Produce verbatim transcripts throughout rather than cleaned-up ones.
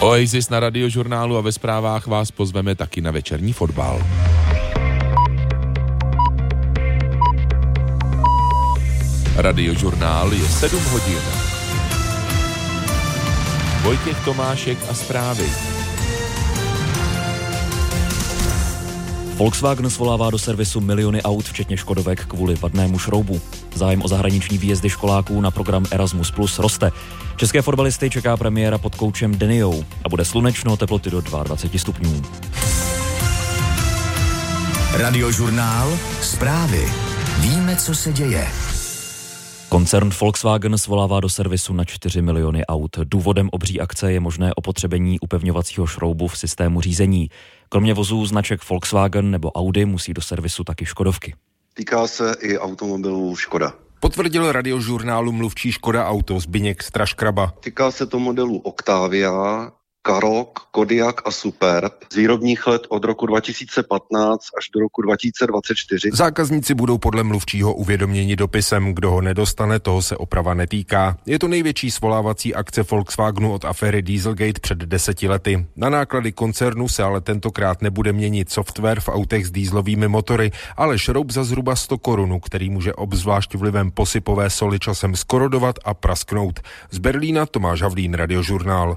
Oasis na Radiožurnálu a ve zprávách vás pozveme taky na večerní fotbal. Radiožurnál je sedm hodin. Vojtěch Tomášek a zprávy. Volkswagen svolává do servisu miliony aut, včetně škodovek, kvůli vadnému šroubu. Zájem o zahraniční výjezdy školáků na program Erasmus Plus roste. České fotbalisty čeká premiéra pod koučem Deniou a bude slunečno, teploty do dvacet dva stupňů. Radiožurnál, zprávy. Víme, co se děje. Koncern Volkswagen svolává do servisu na čtyři miliony aut. Důvodem obří akce je možné opotřebení upevňovacího šroubu v systému řízení. Kromě vozů značek Volkswagen nebo Audi musí do servisu taky škodovky. Týká se i automobilů Škoda. Potvrdil Radiožurnálu mluvčí Škoda Auto Zbyněk Straškraba. Týká se to modelů Octavia, Karoq, Kodiaq a Superb z výrobních let od roku dva tisíce patnáct až do roku dva tisíce dvacet čtyři. Zákazníci budou podle mluvčího uvědoměni dopisem. Kdo ho nedostane, toho se oprava netýká. Je to největší svolávací akce Volkswagenu od aféry Dieselgate před deseti lety. Na náklady koncernu se ale tentokrát nebude měnit software v autech s dieselovými motory, ale šroub za zhruba sto korun, který může obzvlášť vlivem posypové soli časem skorodovat a prasknout. Z Berlína Tomáš Havlín, Radiožurnál.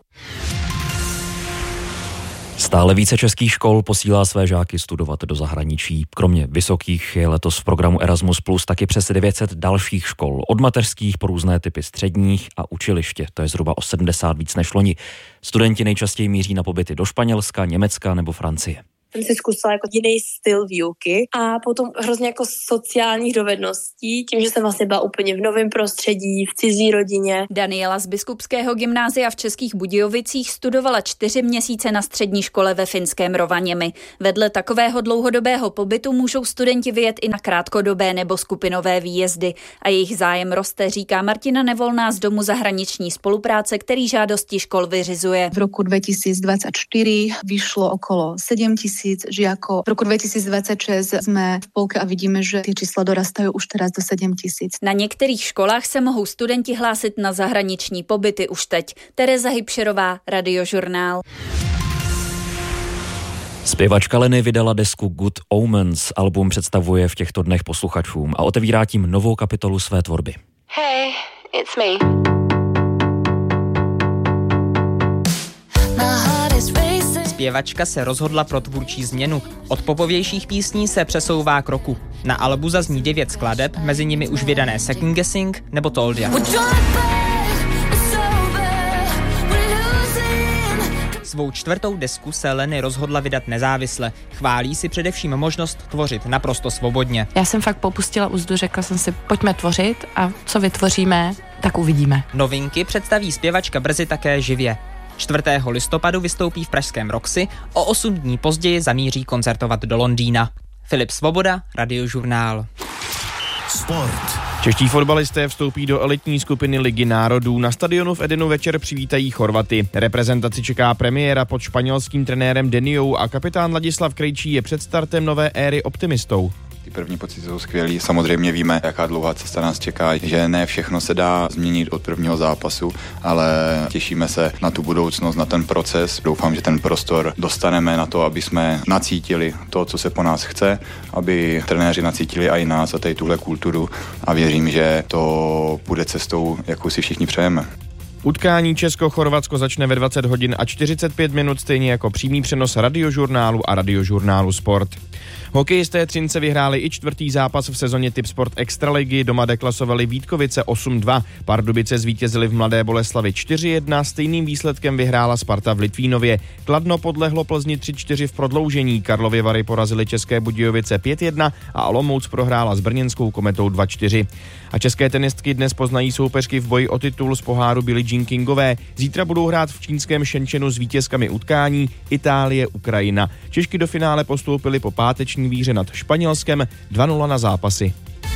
Stále více českých škol posílá své žáky studovat do zahraničí. Kromě vysokých je letos v programu Erasmus Plus taky přes devět set dalších škol. Od mateřských po různé typy středních a učiliště. To je zhruba o sedmdesát víc než loni. Studenti nejčastěji míří na pobyty do Španělska, Německa nebo Francie. Jsem si zkusila jako jiný styl výuky a potom hrozně jako sociálních dovedností, tím, že jsem vlastně byla úplně v novém prostředí, v cizí rodině. Daniela z Biskupského gymnázia v Českých Budějovicích studovala čtyři měsíce na střední škole ve finském Rovaniemi. Vedle takového dlouhodobého pobytu můžou studenti vyjet i na krátkodobé nebo skupinové výjezdy a jejich zájem roste, říká Martina Nevolná z Domu zahraniční spolupráce, který žádosti škol vyřizuje. V roku dvetisícdvadsaťštyri vyšlo okolo sedem tisíc žiakov. V roku dvetisícdvadsaťšesť sme v polke a vidíme, že tie čísla dorastajú už teraz do sedem tisíc. Na některých školách se mohou studenti hlásit na zahraniční pobyty už teď. Tereza Hybšerová, Radiožurnál. Zpěvačka Leny vydala desku Good Omens. Album představuje v těchto dnech posluchačům a otevírá tím novou kapitolu své tvorby. Hey, it's me. Zpěvačka se rozhodla pro tvůrčí změnu. Od popovějších písní se přesouvá k rocku. Na albu zazní devět skladeb, mezi nimi už vydané Second Guessing nebo Told Ya. Svou čtvrtou desku se Leny rozhodla vydat nezávisle. Chválí si především možnost tvořit naprosto svobodně. Já jsem fakt popustila úzdu, řekla jsem si, pojďme tvořit a co vytvoříme, tak uvidíme. Novinky představí zpěvačka brzy také živě. čtvrtého listopadu vystoupí v pražském Roxy, o osm dní později zamíří koncertovat do Londýna. Filip Svoboda, Radiožurnál. Sport. Čeští fotbalisté vstoupí do elitní skupiny Ligy národů. Na stadionu v Edenu večer přivítají Chorvaty. Reprezentaci čeká premiéra pod španělským trenérem Deniou a kapitán Ladislav Krejčí je před startem nové éry optimistou. Ty první pocity jsou skvělý. Samozřejmě víme, jaká dlouhá cesta nás čeká, že ne všechno se dá změnit od prvního zápasu, ale těšíme se na tu budoucnost, na ten proces. Doufám, že ten prostor dostaneme na to, aby jsme nacítili to, co se po nás chce, aby trenéři nacítili i nás a tady tuhle kulturu a věřím, že to bude cestou, jakou si všichni přejeme. Utkání Česko-Chorvatsko začne ve dvacet hodin a čtyřicet pět minut, stejně jako přímý přenos Radiožurnálu a Radiožurnálu Sport. Hokejisté Třince vyhráli i čtvrtý zápas v sezóně Tipsport Extraligy, doma deklasovali Vítkovice osm dva, Pardubice zvítězili v Mladé Boleslavi čtyři jedna, stejným výsledkem vyhrála Sparta v Litvínově. Kladno podlehlo Plzni tři čtyři v prodloužení, Karlovy Vary porazili České Budějovice pět jedna a Olomouc prohrála s brněnskou Kometou dva čtyři. A české tenistky dnes poznají soupeřky v boji o titul z poháru Billie Jean Kingové. Zítra budou hrát v čínském Šenčenu s vítězkami utkání Itálie, Ukrajina. Češky do finále postoupily po páteční výhře nad Španělskem dva nula na zápasy.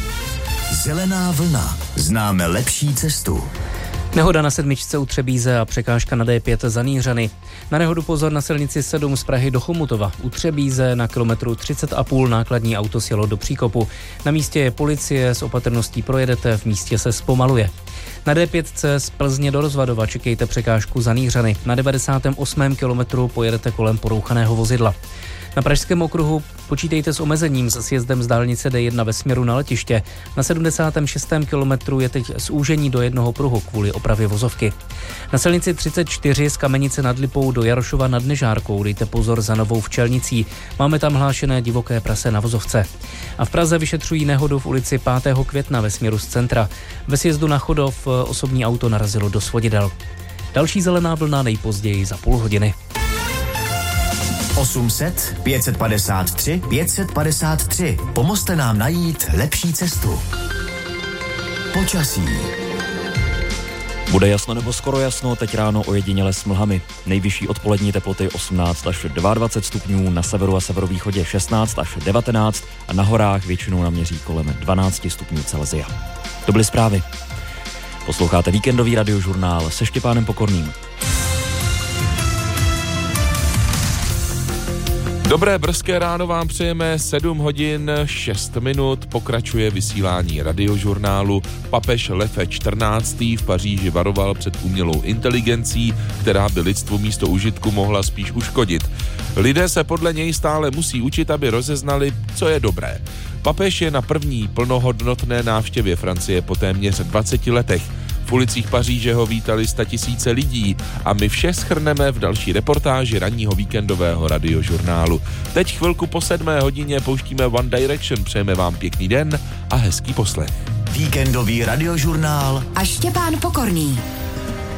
Zelená vlna. Známe lepší cestu. Nehoda na sedmičce u Třebíze a překážka na D pět za Nýřany. Na nehodu pozor na silnici sedm z Prahy do Chomutova. U Třebíze na kilometru třicet a půl nákladní auto sjelo do příkopu. Na místě je policie, s opatrností projedete, v místě se zpomaluje. Na D pět z Plzně do Rozvadova čekejte překážku za Nýřany. Na devadesátém osmém kilometru pojedete kolem porouchaného vozidla. Na Pražském okruhu počítejte s omezením se sjezdem z dálnice D jedna ve směru na letiště. Na sedmdesátém šestém kilometru je teď zúžení do jednoho pruhu kvůli opravě vozovky. Na silnici třicet čtyři z Kamenice nad Lipou do Jarošova nad Nežárkou dejte pozor za Novou Včelnicí. Máme tam hlášené divoké prase na vozovce. A v Praze vyšetřují nehodu v ulici pátého května ve směru z centra. Ve sjezdu na Chodov osobní auto narazilo do svodidel. Další zelená vlna nejpozději za půl hodiny. osm set pět set padesát tři pět set padesát tři. Pomozte nám najít lepší cestu. Počasí. Bude jasno nebo skoro jasno, teď ráno ojediněle s mlhami. Nejvyšší odpolední teploty osmnáct až dvacet dva stupňů, na severu a severovýchodě šestnáct až devatenáct a na horách většinou naměří kolem dvanáct stupňů Celsia. To byly zprávy. Posloucháte víkendový radiožurnál se Štěpánem Pokorným. Dobré brzké ráno vám přejeme, sedm hodin šest minut, pokračuje vysílání radiožurnálu. Papež Lev čtrnáctý v Paříži varoval před umělou inteligencí, která by lidstvu místo užitku mohla spíš uškodit. Lidé se podle něj stále musí učit, aby rozeznali, co je dobré. Papež je na první plnohodnotné návštěvě Francie po téměř dvaceti letech. V ulicích Paříže ho vítali statisíce lidí a my vše shrneme v další reportáži ranního víkendového radiožurnálu. Teď chvilku po sedmé hodině pouštíme One Direction, přejeme vám pěkný den a hezký poslech. Víkendový radiožurnál a Štěpán Pokorný.